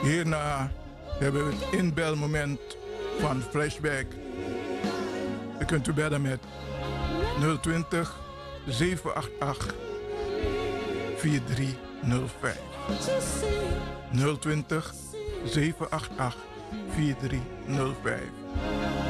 Hierna hebben we het inbelmoment van Flashback. U kunt u bellen met 020 788 4305. 020 788 4305.